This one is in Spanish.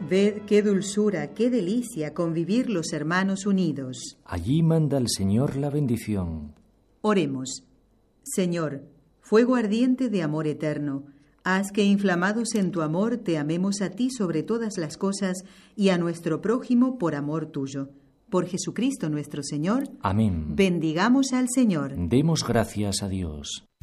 Ved qué dulzura, qué delicia convivir los hermanos unidos. Allí manda el Señor la bendición. Oremos. Señor, fuego ardiente de amor eterno, haz que inflamados en tu amor te amemos a ti sobre todas las cosas y a nuestro prójimo por amor tuyo. Por Jesucristo nuestro Señor. Amén. Bendigamos al Señor. Demos gracias a Dios.